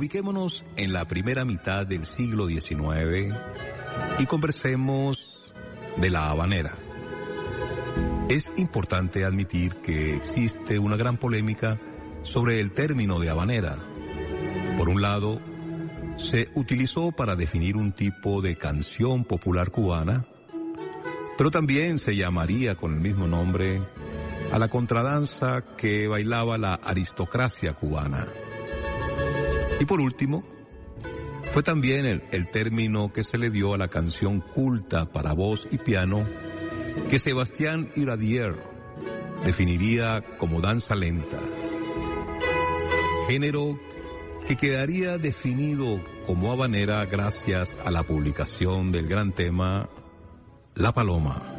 ubiquémonos en la primera mitad del siglo XIX y conversemos de la habanera. Es importante admitir que existe una gran polémica sobre el término de habanera. Por un lado, se utilizó para definir un tipo de canción popular cubana, pero también se llamaría con el mismo nombre a la contradanza que bailaba la aristocracia cubana. Y por último, fue también el término que se le dio a la canción culta para voz y piano que Sebastián Iradier definiría como danza lenta, género que quedaría definido como habanera gracias a la publicación del gran tema La Paloma.